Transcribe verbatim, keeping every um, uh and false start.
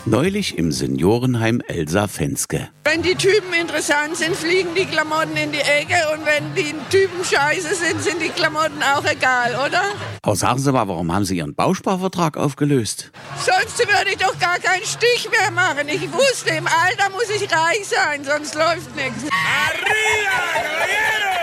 Neulich im Seniorenheim Elsa Fenske. Wenn die Typen interessant sind, fliegen die Klamotten in die Ecke und wenn die Typen scheiße sind, sind die Klamotten auch egal, oder? Aber sagen Sie mal, warum haben Sie Ihren Bausparvertrag aufgelöst? Sonst würde ich doch gar keinen Stich mehr machen. Ich wusste, im Alter muss ich reich sein, sonst läuft nichts. Arriba, caballero!